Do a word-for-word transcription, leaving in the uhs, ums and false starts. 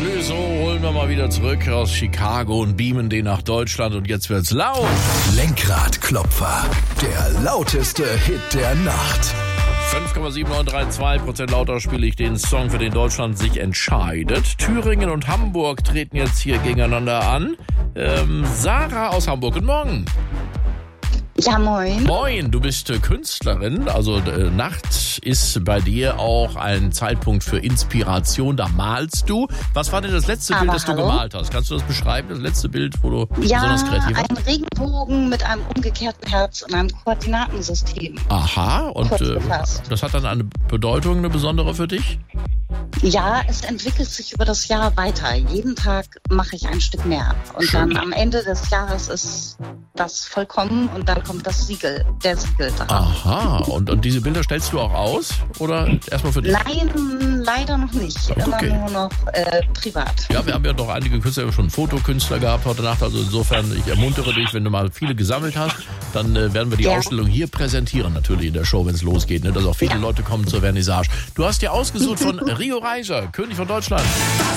Clouseau holen wir mal wieder zurück aus Chicago und beamen den nach Deutschland und jetzt wird's laut. Lenkradklopfer, der lauteste Hit der Nacht. fünf Komma sieben neun drei zwei Prozent lauter spiele ich den Song, für den Deutschland sich entscheidet. Thüringen und Hamburg treten jetzt hier gegeneinander an. Ähm, Sarah aus Hamburg, guten Morgen. Ja, moin. Moin, du bist äh, Künstlerin, also äh, Nacht ist bei dir auch ein Zeitpunkt für Inspiration, da malst du. Was war denn das letzte Aber Bild, das hallo? du gemalt hast? Kannst du das beschreiben, das letzte Bild, wo du Ja, besonders kreativ warst? ein Regenbogen mit einem umgekehrten Herz und einem Koordinatensystem. Aha, und Kurz äh, gefasst. das hat dann eine Bedeutung, eine besondere für dich? Ja, es entwickelt sich über das Jahr weiter. Jeden Tag mache ich ein Stück mehr. Und Schön. dann am Ende des Jahres ist das vollkommen und dann kommt das Siegel, der Siegel dran. Aha, und, und diese Bilder stellst du auch aus? Oder erstmal für dich? Nein, leider noch nicht. Okay. Immer nur noch äh, privat. Ja, wir haben ja doch einige Künstler, wir haben schon Fotokünstler gehabt heute Nacht. Also insofern, ich ermuntere dich, wenn du mal viele gesammelt hast, dann äh, werden wir die Ja. Ausstellung hier präsentieren, natürlich in der Show, wenn es losgeht, ne, dass auch viele Ja. Leute kommen zur Vernissage. Du hast dir ausgesucht von Rio Reiser, König von Deutschland.